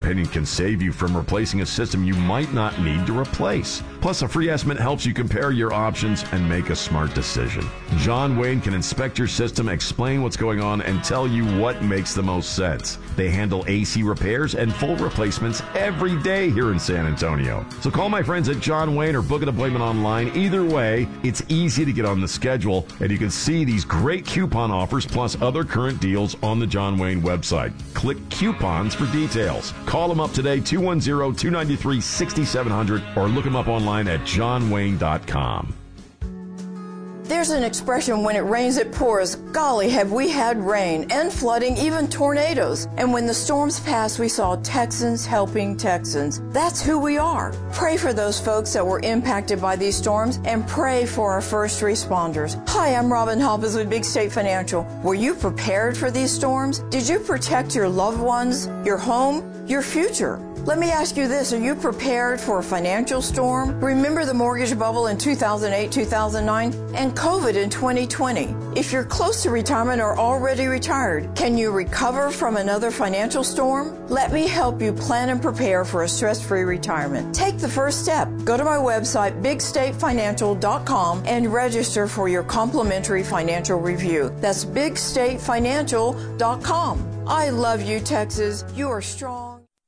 opinion, can save you from replacing a system you might not need to replace. Plus, a free estimate helps you compare your options and make a smart decision. John Wayne can inspect your system, explain what's going on, and tell you what makes the most sense. They handle AC repairs and full replacements every day here in San Antonio. So call my friends at John Wayne or book an appointment online. Either way, it's easy to get on the schedule, and you can see these great coupon offers plus other current deals on the John Wayne website. Click coupons for details. Call them up today, 210-293-6700, or look them up online at johnwayne.com. There's an expression, when it rains, it pours. Golly, have we had rain and flooding, even tornadoes. And when the storms passed, we saw Texans helping Texans. That's who we are. Pray for those folks that were impacted by these storms, and pray for our first responders. Hi, I'm Robin Hoppes with Big State Financial. Were you prepared for these storms? Did you protect your loved ones, your home, your future? Let me ask you this. Are you prepared for a financial storm? Remember the mortgage bubble in 2008, 2009, and COVID in 2020. If you're close to retirement or already retired, can you recover from another financial storm? Let me help you plan and prepare for a stress-free retirement. Take the first step. Go to my website, bigstatefinancial.com, and register for your complimentary financial review. That's bigstatefinancial.com. I love you, Texas. You are strong.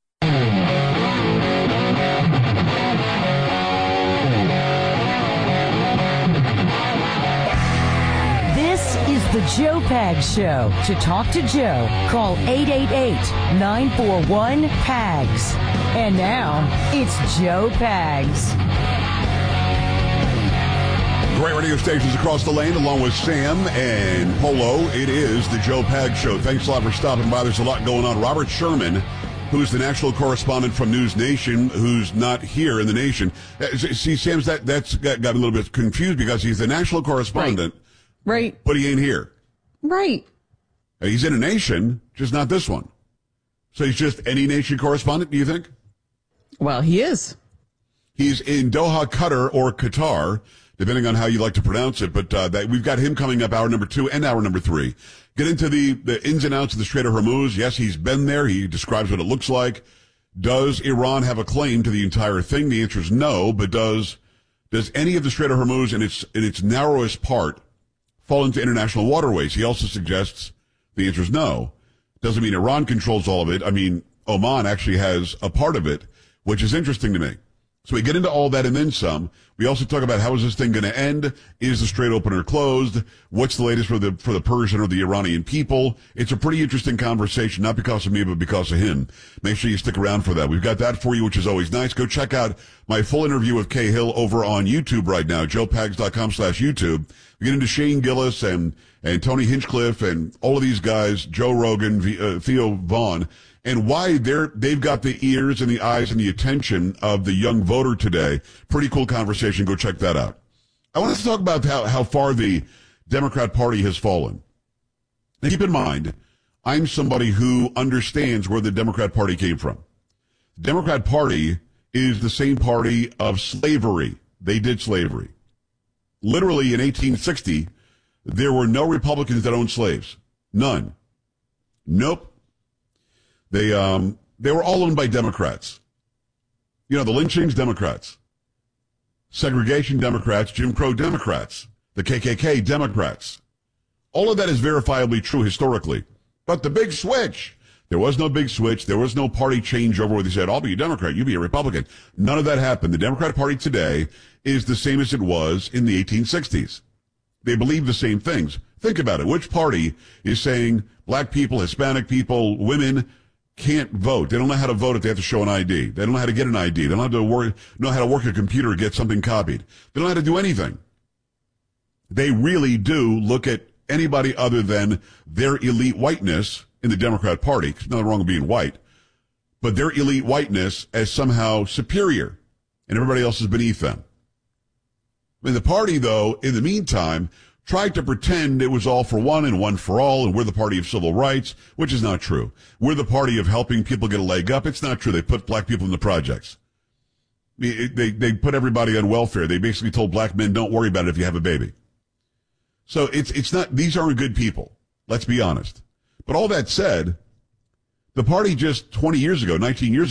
This is the Joe Pags Show. To talk to Joe, call 888-941-PAGS. And now, it's Joe Pags. Great radio stations across the land, along with Sam and Polo. It is the Joe Pags Show. Thanks a lot for stopping by. There's a lot going on. Robert Sherman, who's the national correspondent from News Nation, who's not here in the nation. See, Sam's that's got a little bit confused because he's the national correspondent. Right. But he ain't here. Right. He's in a nation, just not this one. So he's just any nation correspondent, do you think? Well, he is. He's in Doha, Qatar, or Qatar, depending on how you like to pronounce it. But we've got him coming up hour number 2 and hour number 3. Get into the ins and outs of the Strait of Hormuz. Yes, he's been there. He describes what it looks like. Does Iran have a claim to the entire thing? The answer is no. But does any of the Strait of Hormuz in its narrowest part fall into international waterways? He also suggests the answer is no. Doesn't mean Iran controls all of it. I mean, Oman actually has a part of it, which is interesting to me. So we get into all that and then some. We also talk about how is this thing going to end? Is the Strait open or closed? What's the latest for the Persian or the Iranian people? It's a pretty interesting conversation, not because of me, but because of him. Make sure you stick around for that. We've got that for you, which is always nice. Go check out my full interview with Kay Hill over on YouTube right now, joepags.com/YouTube. We get into Shane Gillis and Tony Hinchcliffe and all of these guys, Joe Rogan, Theo Vaughn, and why they've got the ears and the eyes and the attention of the young voter today. Pretty cool conversation. Go check that out. I want to talk about how far the Democrat Party has fallen. Now, keep in mind, I'm somebody who understands where the Democrat Party came from. The Democrat Party is the same party of slavery. They did slavery. Literally in 1860, there were no Republicans that owned slaves. None. Nope. They were all owned by Democrats. You know, the lynchings, Democrats. Segregation, Democrats. Jim Crow, Democrats. The KKK, Democrats. All of that is verifiably true historically. But the big switch, there was no big switch. There was no party changeover where they said, I'll be a Democrat, you be a Republican. None of that happened. The Democratic Party today is the same as it was in the 1860s. They believe the same things. Think about it. Which party is saying black people, Hispanic people, women can't vote? They don't know how to vote if they have to show an ID. They don't know how to get an ID. They don't know how to work a computer or get something copied. They don't know how to do anything. They really do look at anybody other than their elite whiteness in the Democrat Party. There's nothing wrong with being white. But their elite whiteness as somehow superior, and everybody else is beneath them. I mean, the party, though, in the meantime, tried to pretend it was all for one and one for all, and we're the party of civil rights, which is not true. We're the party of helping people get a leg up. It's not true. They put black people in the projects. They put everybody on welfare. They basically told black men, don't worry about it if you have a baby. So it's not, these aren't good people. Let's be honest. But all that said, the party just 20 years ago, 19 years